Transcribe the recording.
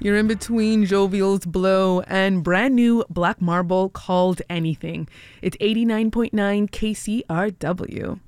You're in between Jovial's Blow and brand new Black Marble called Anything. It's 89.9 KCRW.